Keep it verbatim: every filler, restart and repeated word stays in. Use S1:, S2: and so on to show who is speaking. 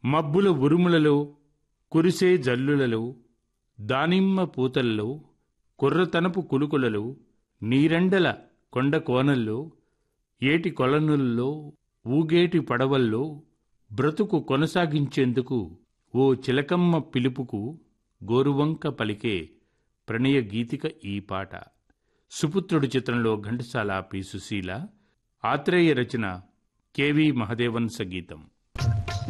S1: మబ్బుల ఉరుములలో, కురిసే జల్లులలో, దానిమ్మ పూతల్లో, కుర్రతనపు కులుకులలో, నీరెండల కొండ కోనల్లో, ఏటి కొలనుల్లో, ఊగేటి పడవల్లో బ్రతుకు కొనసాగించేందుకు ఓ చిలకమ్మ పిలుపుకు గోరువంక పలికే ప్రణయ గీతిక ఈ పాట. సుపుత్రుడు చిత్రంలో ఘంటసాల పి. సుశీల, ఆత్రేయ రచన, కెవి మహదేవన్ సంగీతం.